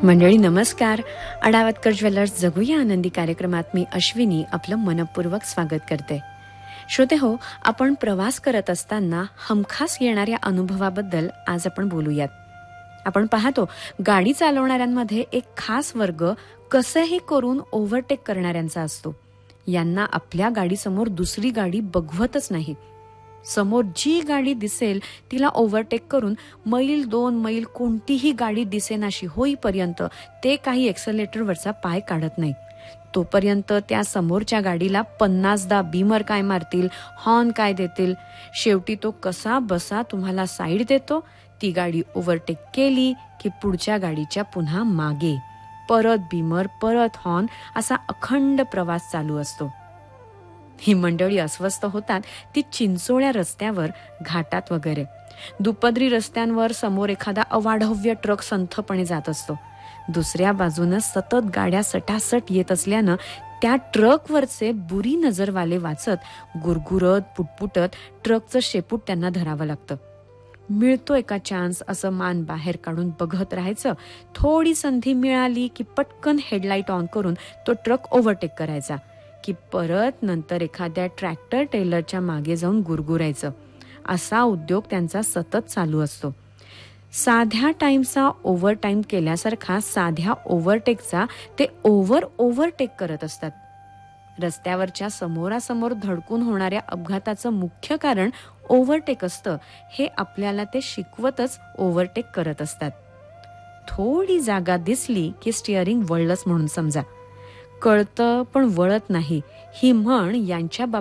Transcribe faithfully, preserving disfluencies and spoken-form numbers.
मंडळी नमस्कार. अडावतकर ज्वेलर्स जगूया आनंदी कार्यक्रमात मी अश्विनी आपलं मनपूर्वक स्वागत करते. श्रोते हो, आपण प्रवास करत असताना हमखास येणाऱ्या अनुभवाबद्दल आज आपण बोलूयात. आपण पाहतो गाडी चालवणाऱ्यांमध्ये एक खास वर्ग कसंही करून ओव्हरटेक करणाऱ्यांचा असतो. यांना आपल्या गाडीसमोर दुसरी गाडी बघवतच नाही. समोर जी गाडी दिसेल तिला ओव्हरटेक करून मैल दोन मैल कोणतीही गाडी दिसेनाशी होईपर्यंत ते काही एक्सेलेटरवरचा पाय काढत नाही. तोपर्यंत त्या समोरच्या गाडीला पन्नासदा बीमर काय मारतील, हॉर्न काय देतील. शेवटी तो कसा बसा तुम्हाला साईड देतो. ती गाडी ओव्हरटेक केली की पुढच्या गाडीच्या पुन्हा मागे परत बीमर, परत हॉर्न असा अखंड प्रवास चालू असतो. ही मंडळी अस्वस्थ होतात ती चिंचोळ्या रस्त्यावर, घाटात वगैरे. दुपदरी रस्त्यांवर समोर एखादा अवाढव्य ट्रक संथपणे जात असतो. दुसऱ्या बाजूनं सतत गाड्या सटासट येत असल्यानं त्या ट्रकवरचे बुरी नजरवाले वाचत गुरगुरत पुटपुटत ट्रकचं शेपूट त्यांना धरावं लागतं. मिळतोय का चान्स असं मान बाहेर काढून बघत राहायचं. थोडी संधी मिळाली की पटकन हेडलाईट ऑन करून तो ट्रक ओव्हरटेक करायचा की परत नंतर एखाद्या ट्रॅक्टर टेलरच्या मागे जाऊन गुरगुरायचं. असा उद्योग त्यांचा सतत चालू असतो. साध्या टाइमचा ओव्हर टाइम केल्यासारखा साध्या ओव्हरटेकचा ते ओव्हर ओव्हरटेक करत असतात. रस्त्यावरच्या समोरासमोर धडकून होणाऱ्या अपघाताचं मुख्य कारण ओव्हरटेक असतं हे आपल्याला ते शिकवतच ओव्हरटेक करत असतात. थोडी जागा दिसली की स्टिअरिंग वळलंच म्हणून समजा. कळतं पण वळत नाही ही म्हण यांच्या